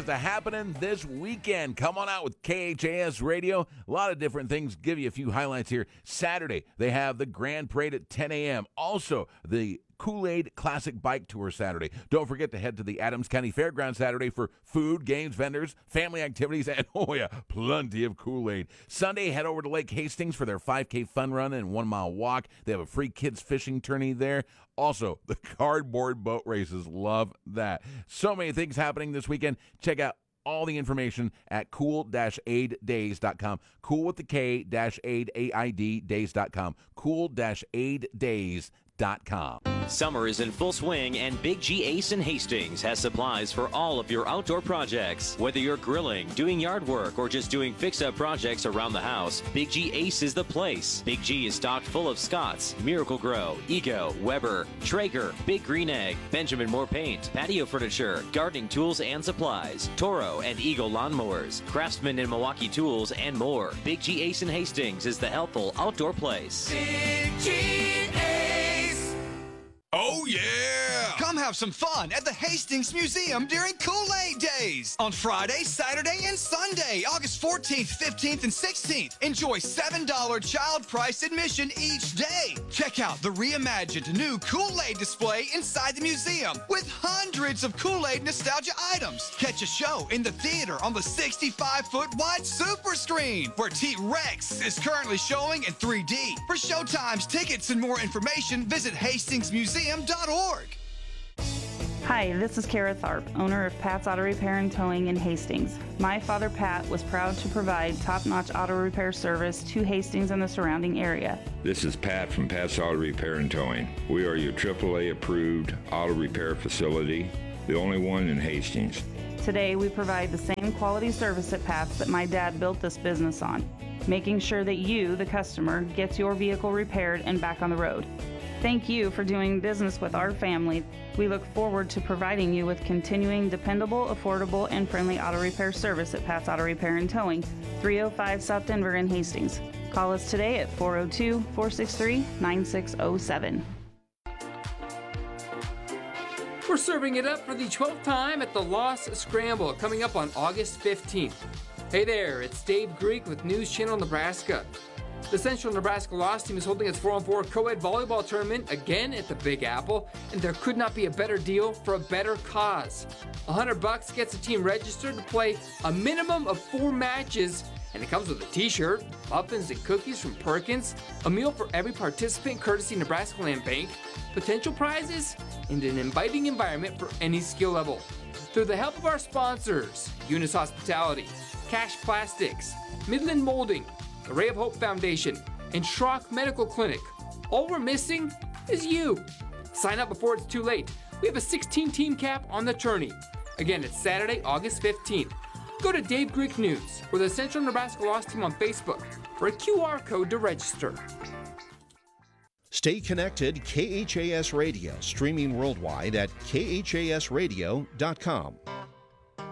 happening this weekend. Come on out with KHAS Radio. A lot of different things. Give you a few highlights here. Saturday, they have the Grand Parade at 10 a.m. Also, the Kool-Aid Classic Bike Tour Saturday. Don't forget to head to the Adams County Fairgrounds Saturday for food, games, vendors, family activities, and, oh yeah, plenty of Kool-Aid. Sunday, head over to Lake Hastings for their 5K fun run and 1 mile walk. They have a free kids fishing tourney there. Also, the cardboard boat races. Love that. So many things happening this weekend. Check out all the information at cool-aiddays.com. Cool with the K-aid, A-I-D, days.com. Cool-aiddays.com. Summer is in full swing, and Big G Ace in Hastings has supplies for all of your outdoor projects. Whether you're grilling, doing yard work, or just doing fix-up projects around the house, Big G Ace is the place. Big G is stocked full of Scotts, Miracle-Gro, Ego, Weber, Traeger, Big Green Egg, Benjamin Moore paint, patio furniture, gardening tools and supplies, Toro and Eagle lawnmowers, Craftsman and Milwaukee tools, and more. Big G Ace in Hastings is the helpful outdoor place. Big G Ace. Oh, yeah! Come have some fun at the Hastings Museum during Kool-Aid Days on Friday, Saturday, and Sunday, August 14th, 15th, and 16th. Enjoy $7 child price admission each day. Check out the reimagined new Kool-Aid display inside the museum with hundreds of Kool-Aid nostalgia items. Catch a show in the theater on the 65-foot wide super screen where T-Rex is currently showing in 3D. For showtimes, tickets, and more information, visit HastingsMuseum.org. Hi, this is Kara Tharp, owner of Pat's Auto Repair and Towing in Hastings. My father, Pat, was proud to provide top-notch auto repair service to Hastings and the surrounding area. This is Pat from Pat's Auto Repair and Towing. We are your AAA-approved auto repair facility, the only one in Hastings. Today, we provide the same quality service at Pat's that my dad built this business on, making sure that you, the customer, gets your vehicle repaired and back on the road. Thank you for doing business with our family. We look forward to providing you with continuing dependable, affordable, and friendly auto repair service at Pat's Auto Repair and Towing, 305 South Denver in Hastings. Call us today at 402-463-9607. We're serving it up for the 12th time at the Lost Scramble, coming up on August 15th. Hey there, it's Dave Greek with News Channel Nebraska. The Central Nebraska Lost Team is holding its 4-on-4 co-ed volleyball tournament again at the Big Apple, and there could not be a better deal for a better cause. $100 gets the team registered to play a minimum of 4 matches, and it comes with a t-shirt, muffins and cookies from Perkins, a meal for every participant courtesy Nebraska Land Bank, potential prizes, and an inviting environment for any skill level. Through the help of our sponsors, Eunice Hospitality, Cash Plastics, Midland Molding, the Ray of Hope Foundation, and Schrock Medical Clinic. All we're missing is you. Sign up before it's too late. We have a 16-team cap on the tourney. Again, it's Saturday, August 15th. Go to Dave Greek News or the Central Nebraska Lost Team on Facebook for a QR code to register. Stay connected, KHAS Radio, streaming worldwide at khasradio.com.